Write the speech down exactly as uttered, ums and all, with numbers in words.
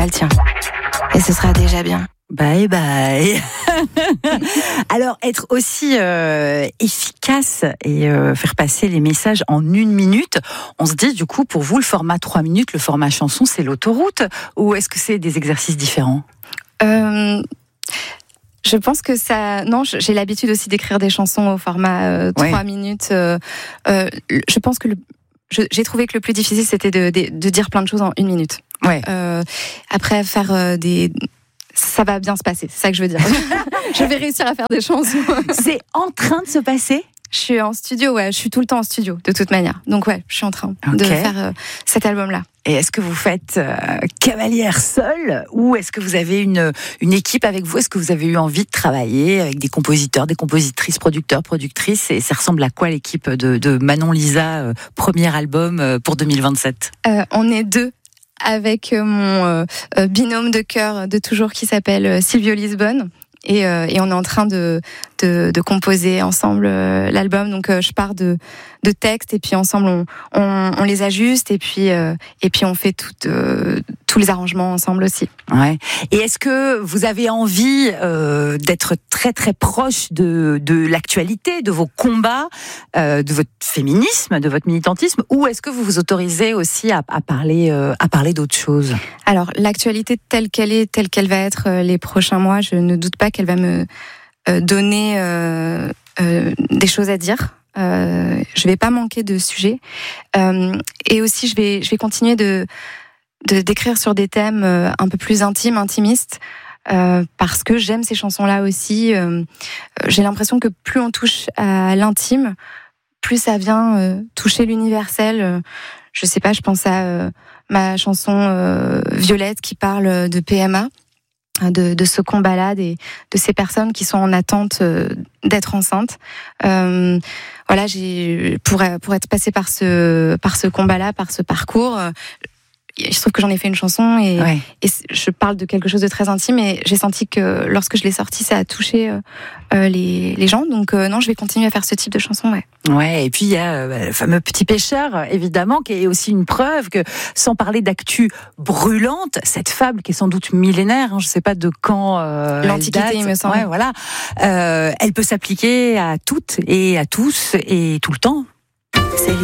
pas le tien. Et ce sera déjà bien. Bye bye. Alors, être aussi euh, efficace et euh, faire passer les messages en une minute, on se dit du coup, pour vous, le format trois minutes, le format chanson, c'est l'autoroute, ou est-ce que c'est des exercices différents ? euh, Je pense que ça... Non, j'ai l'habitude aussi d'écrire des chansons au format euh, trois ouais. minutes. Euh, euh, je pense que le... je, j'ai trouvé que le plus difficile, c'était de, de, de dire plein de choses en une minute. Ouais. Euh, après, faire euh, des... Ça va bien se passer, c'est ça que je veux dire. Je vais réussir à faire des chansons. C'est en train de se passer ? Je suis en studio, ouais. Je suis tout le temps en studio, de toute manière. Donc ouais, je suis en train okay. de faire euh, cet album-là. Et est-ce que vous faites euh, cavalière seule, ou est-ce que vous avez une, une équipe avec vous ? Est-ce que vous avez eu envie de travailler avec des compositeurs, des compositrices, producteurs, productrices ? Et ça ressemble à quoi l'équipe de, de Manon Lisa, euh, premier album euh, pour deux mille vingt-sept ? euh, On est deux. Avec mon euh, binôme de cœur de toujours qui s'appelle Silvio Lisbonne. Et, euh, et on est en train de, de, de composer ensemble euh, l'album. Donc euh, je pars de, de textes et puis ensemble on, on, on les ajuste et puis, euh, et puis on fait tout, euh, tous les arrangements ensemble aussi. Ouais. Et est-ce que vous avez envie euh, d'être très très proche de, de l'actualité, de vos combats, euh, de votre féminisme, de votre militantisme, ou est-ce que vous vous autorisez aussi à, à parler, euh, à parler d'autres choses ? Alors l'actualité telle qu'elle est, telle qu'elle va être euh, les prochains mois, je ne doute pas qu'elle va me euh, donner euh, euh, des choses à dire. Euh, je vais pas manquer de sujets euh, et aussi je vais je vais continuer de de d'écrire sur des thèmes euh, un peu plus intimes, intimistes. Euh, parce que j'aime ces chansons-là aussi. Euh, j'ai l'impression que plus on touche à l'intime, plus ça vient euh, toucher l'universel. Euh, je sais pas, je pense à euh, ma chanson euh, Violette qui parle de P M A. De, de ce combat-là, des, de ces personnes qui sont en attente euh, d'être enceintes. Euh, voilà, j'ai pour pour être passée par ce par ce combat-là, par ce parcours. Euh, il se trouve que j'en ai fait une chanson et, ouais. et je parle de quelque chose de très intime et j'ai senti que lorsque je l'ai sortie, ça a touché euh, les, les gens. Donc euh, non, je vais continuer à faire ce type de chanson, ouais. Ouais, et puis il y a euh, le fameux Petit Pêcheur, évidemment, qui est aussi une preuve que, sans parler d'actu brûlante, cette fable qui est sans doute millénaire, hein, je ne sais pas de quand euh, l'Antiquité, il me semble. Ouais, voilà. Euh, elle peut s'appliquer à toutes et à tous et tout le temps. C'est